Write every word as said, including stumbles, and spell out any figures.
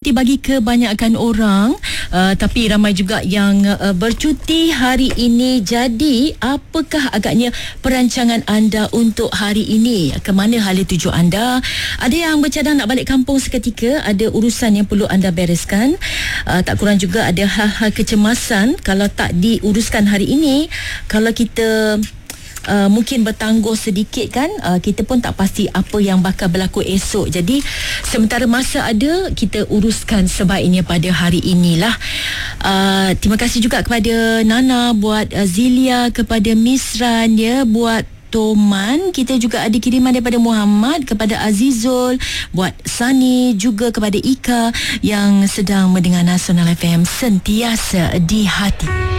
cuti bagi kebanyakan orang, uh, tapi ramai juga yang uh, bercuti hari ini. Jadi apakah agaknya perancangan anda untuk hari ini? Ke mana hala tuju anda? Ada yang bercadang nak balik kampung seketika, ada urusan yang perlu anda bereskan, uh, tak kurang juga ada hal-hal kecemasan kalau tak diuruskan hari ini. Kalau kita Uh, mungkin bertangguh sedikit kan, uh, kita pun tak pasti apa yang bakal berlaku esok. Jadi sementara masa ada, kita uruskan sebaiknya pada hari inilah. uh, Terima kasih juga kepada Nana, buat uh, Zilia, kepada Misran ya, buat Toman. Kita juga ada kiriman daripada Muhammad, kepada Azizul, buat Sani, juga kepada Ika yang sedang mendengar Nasional F M sentiasa di hati.